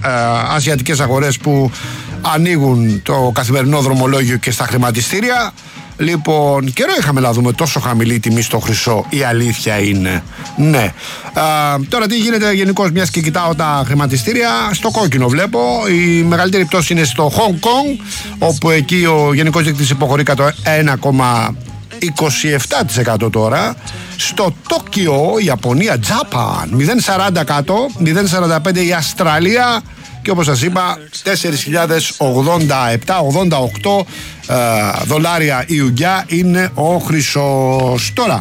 ασιατικές αγορές που ανοίγουν το καθημερινό δρομολόγιο και στα χρηματιστήρια. Λοιπόν, καιρό είχαμε να δούμε τόσο χαμηλή τιμή στο χρυσό. Η αλήθεια είναι. Ναι. Τώρα τι γίνεται γενικώς, μιας και κοιτάω τα χρηματιστήρια? Στο κόκκινο βλέπω. Η μεγαλύτερη πτώση είναι στο Hong Kong, όπου εκεί ο γενικός δείκτης υποχωρεί κατά 1,27% τώρα. Στο Τόκιο, Ιαπωνία, Japan, 0,40 κάτω, 0,45 η Αυστραλία. Και όπως σας είπα, 4.087-88 δολάρια η ουγγιά είναι ο χρυσός. Τώρα,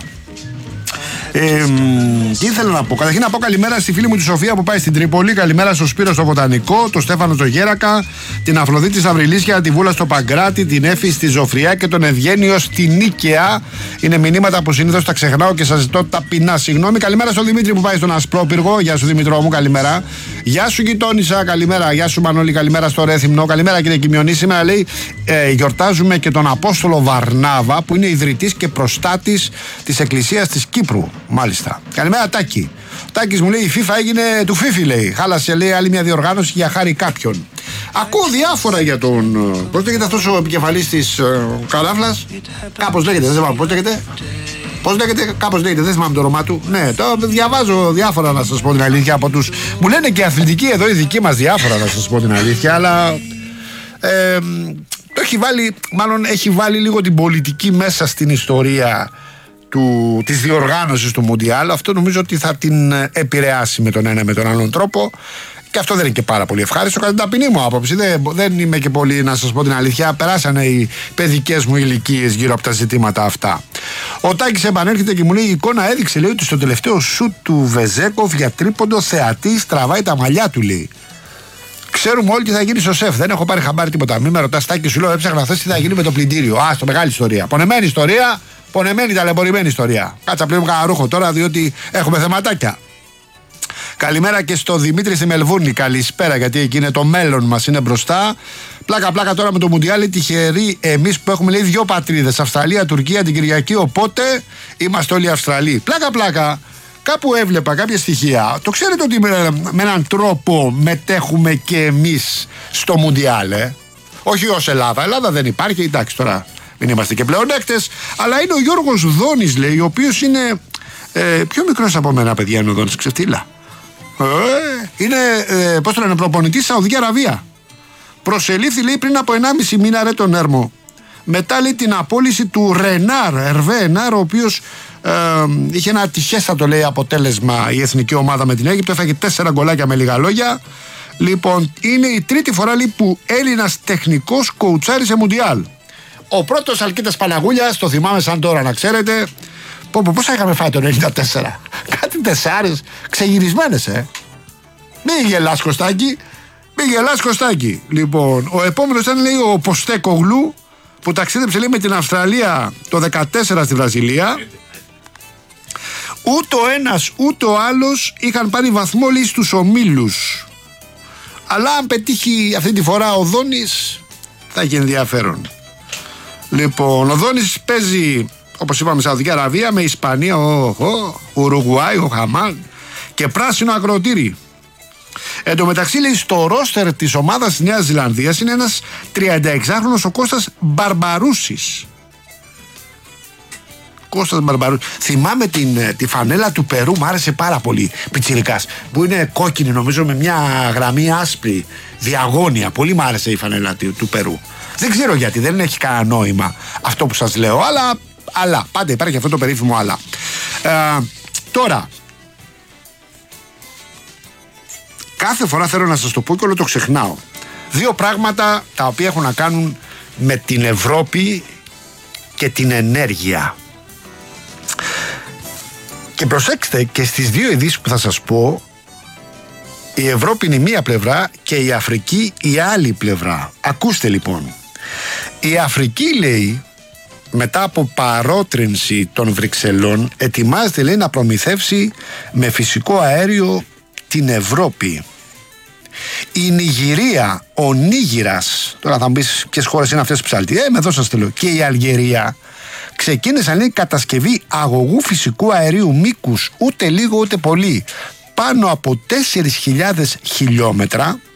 τι ήθελα να πω? Καταρχήν να πω καλημέρα στη φίλη μου τη Σοφία που πάει στην Τρίπολη. Καλημέρα στο Σπύρο στο Βοτανικό, τον Στέφανο στο Γέρακα, την Αφροδίτη στα Βρυλίσια, τη Βούλα στο Παγκράτη, την Έφη στη Ζωφριά και τον Ευγένιο στη Νίκαια. Είναι μηνύματα που συνήθως τα ξεχνάω και σας ζητώ ταπεινά συγγνώμη. Καλημέρα στον Δημήτρη που πάει στον Ασπρόπυργο. Γεια σου Δημητρό μου, καλημέρα. Γεια σου Γειτόνισσα, καλημέρα. Γεια σου Μανώλη, καλημέρα στο Ρέθυμνο. Καλημέρα κύριε Κιμιονή. Σήμερα λέει γιορτάζουμε και τον Απόστολο Βαρνάβα που είναι ιδρυτής και προστάτης της Εκκλησίας της Κύπρου. Μάλιστα. Καλημέρα Τάκη. Τάκης μου λέει η FIFA έγινε του Φίφη, λέει. Χάλασε, λέει, άλλη μια διοργάνωση για χάρη κάποιον. Ακούω διάφορα για τον. Πώς λέγεται αυτός ο επικεφαλής της Καράφλας? Κάπως λέγεται, δεν θυμάμαι πώς λέγεται. Πώς λέγεται, κάπως λέγεται, δεν θυμάμαι το όνομά του. Ναι, το διαβάζω διάφορα να σας πω την αλήθεια από τους. Μου λένε και αθλητικοί εδώ οι δικοί μας διάφορα να σας πω την αλήθεια, αλλά. Το έχει βάλει, μάλλον έχει βάλει λίγο την πολιτική μέσα στην ιστορία της διοργάνωσης του Μουντιάλ. Αυτό νομίζω ότι θα την επηρεάσει με τον ένα με τον άλλον τρόπο και αυτό δεν είναι και πάρα πολύ ευχάριστο κατά την ταπεινή μου άποψη. Δεν είμαι και πολύ, να σας πω την αλήθεια, περάσανε οι παιδικές μου ηλικίες γύρω από τα ζητήματα αυτά. Ο Τάκης επανέρχεται και μου λέει η εικόνα έδειξε, λέει, ότι στο τελευταίο σουτ του Βεζέκοφ για τρίποντο θεατής τραβάει τα μαλλιά του, λέει. Ξέρουμε όλοι τι θα γίνει στο σεφ. Δεν έχω πάρει χαμπάρι τίποτα. Μην με ρωτάς, Τάκη, σου λέω έψαχνα χθες τι θα γίνει με το πλυντήριο. Στο μεγάλη ιστορία. Πονεμένη ιστορία. Πονεμένη, ταλαιπωρημένη ιστορία. Κάτσα πλέον κανένα ρούχο τώρα, διότι έχουμε θεματάκια. Καλημέρα και στο Δημήτρη στη Μελβούρνη. Καλησπέρα, γιατί εκεί είναι το μέλλον μας, είναι μπροστά. Πλάκα τώρα με το Μουντιάλ. Τυχεροί εμείς που έχουμε, λέει, δύο πατρίδες, Αυστραλία, Τουρκία την Κυριακή. Οπότε είμαστε όλοι Αυστραλοί. Πλάκα. Κάπου έβλεπα κάποια στοιχεία. Το ξέρετε ότι με έναν τρόπο μετέχουμε και εμείς στο Μουντιάλ, όχι ως Ελλάδα. Ελλάδα δεν υπάρχει, εντάξει τώρα. Μην είμαστε και πλεονέκτες, αλλά είναι ο Γιώργος Δόνης, λέει, ο οποίος είναι πιο μικρός από μένα, παιδιά, είναι ο Δόνης, ξεφτύλα. Είναι, πώς το λένε, προπονητής Σαουδική Αραβία. Προσελήφθη, λέει, πριν από 1,5 μήνα, ρε, τον Έρμο. Μετά, λέει, την απόλυση του Ερβέ Ενάρ, ο οποίος είχε ένα ατυχέστατο, λέει, αποτέλεσμα η εθνική ομάδα με την Αίγυπτο. Έφαγε 4 γκολάκια με λίγα λόγια. Λοιπόν, είναι η τρίτη φορά, λέει, που Έλληνας τεχνικός κοουτσάρει σε Μουντιάλ. Ο πρώτος Αλκίτας Παναγούλιας, το θυμάμαι σαν τώρα, να ξέρετε. Πόσα είχαμε φάει το 94? Κάτι 4 ξεγυρισμένες, Μη γελάς Κωστάκη. Λοιπόν, ο επόμενος ήταν, λέει, ο Ποστέκογλου, που ταξίδεψε, λέει, με την Αυστραλία το 14 στη Βραζιλία. Ούτε ο ένας ούτε ο άλλος είχαν πάρει βαθμό, λέει, στους ομίλους. Αλλά αν πετύχει αυτή τη φορά ο Δόνης, θα έχει ενδιαφέρον. Λοιπόν, ο Δόνης παίζει, όπως είπαμε, Σαουδική Αραβία με Ισπανία, Ουρουγουάι, ο Χαμάν και πράσινο ακροτήρι. Εν τω μεταξύ, λέει, στο ρόστερ της ομάδας της Νέας Ζηλανδίας είναι ένας 36χρονος, ο Κώστας Μπαρμπαρούσης. Θυμάμαι τη φανέλα του Περού, μου άρεσε πάρα πολύ, πιτσιρικάς, που είναι κόκκινη νομίζω με μια γραμμή άσπρη, διαγώνια. Πολύ μου άρεσε η φανέλα του Περού. Δεν ξέρω γιατί, δεν έχει κανένα νόημα αυτό που σας λέω, αλλά πάντα υπάρχει αυτό το περίφημο αλλά. Τώρα, κάθε φορά θέλω να σας το πω και όλο το ξεχνάω. Δύο πράγματα τα οποία έχουν να κάνουν με την Ευρώπη και την ενέργεια. Και προσέξτε, και στις δύο ειδήσεις που θα σας πω, η Ευρώπη είναι η μία πλευρά και η Αφρική η άλλη πλευρά. Ακούστε λοιπόν. Η Αφρική, λέει, μετά από παρότρινση των Βρυξελών, ετοιμάζεται, λέει, να προμηθεύσει με φυσικό αέριο την Ευρώπη. Η Νιγηρία, ο Νίγηρας, τώρα θα μου πεις ποιες χώρες είναι αυτές ψάλτη, εδώ σας το λέω, και η Αλγερία ξεκίνησαν, λέει, κατασκευή αγωγού φυσικού αερίου μήκους ούτε λίγο ούτε πολύ πάνω από 4.000 χιλιόμετρα,